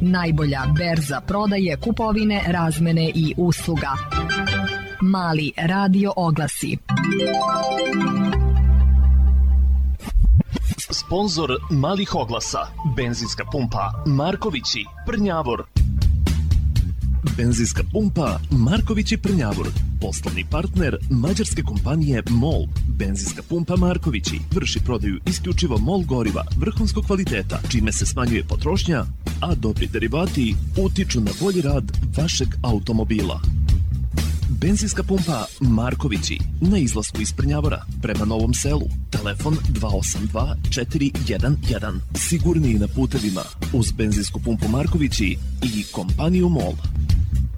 Najbolja berza prodaje, kupovine, razmene i usluga. Mali radio oglasi. Sponzor malih oglasa. Benzinska pumpa Markovići, Prnjavor. Benzinska pumpa Markovići, Prnjavor. Poslovni partner mađarske kompanije MOL. Benzinska pumpa Markovići vrši prodaju isključivo MOL goriva vrhunskog kvaliteta, čime se smanjuje potrošnja, a dobri derivati utiču na bolji rad vašeg automobila. Benzinska pumpa Markovići na izlasku iz Prnjavora prema Novom Selu. Telefon 282 411. Sigurniji na putevima uz benzinsku pumpu Markovići i kompaniju MOL.